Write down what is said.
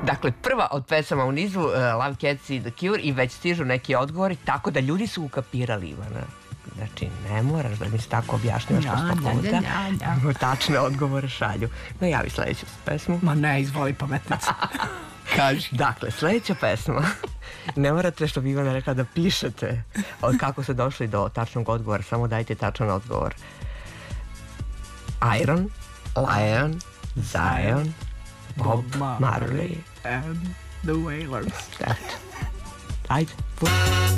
Dakle, prva od pesama u nizu Love Cats i The Cure i već stižu neki odgovori, tako da ljudi su ukapirali, Ivana. Znači, ne moraš da mi se tako objašnjavaš po 100 puta. Tačne odgovore šalju. No, javi sledeću pesmu. Ma ne, izvoli pametnica. Kaži. Dakle, sledeća pesma. Ne morate, što bi Ivana rekla, da pišete kako ste došli do tačnog odgovora, samo dajte tačan odgovor. Iron, Lion, Zion, Bob Marley and the Wailers. Ajde.